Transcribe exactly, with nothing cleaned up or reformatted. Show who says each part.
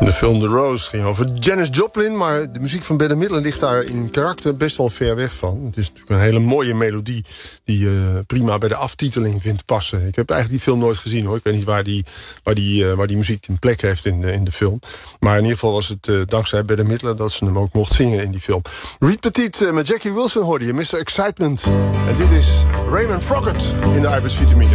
Speaker 1: De film The Rose ging over Janis Joplin, maar de muziek van Bette Midler ligt daar in karakter best wel ver weg van. Het is natuurlijk een hele mooie melodie die je uh, prima bij de aftiteling vindt passen. Ik heb eigenlijk die film nooit gezien hoor. Ik weet niet waar die, waar die, uh, waar die muziek een plek heeft in de, in de film. Maar in ieder geval was het uh, dankzij Bette Midler dat ze hem ook mocht zingen in die film. Reed Petit uh, met Jackie Wilson hoorde je, mister Excitement. En dit is Raymond Froggatt in de arbeidsvitamine.